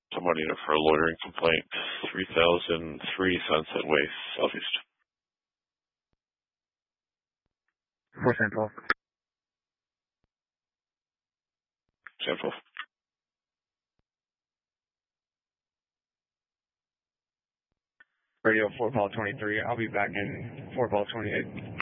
Someone in for a loitering complaint, 3003 Sunset Way, Southeast. For Central. Central. Radio 4 Ball 23. I'll be back in 4 Ball 28.